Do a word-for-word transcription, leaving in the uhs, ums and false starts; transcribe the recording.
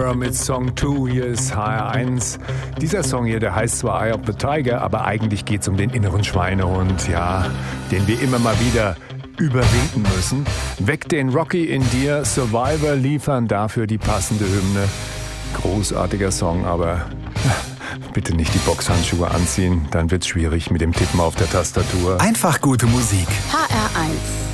Mirror mit Song zwei. Hier ist H R eins. Dieser Song hier, der heißt zwar Eye of the Tiger, aber eigentlich geht es um den inneren Schweinehund, ja, den wir immer mal wieder überwinden müssen. Weck den Rocky in dir, Survivor liefern dafür die passende Hymne. Großartiger Song, aber bitte nicht die Boxhandschuhe anziehen, dann wird's schwierig mit dem Tippen auf der Tastatur. Einfach gute Musik. H R eins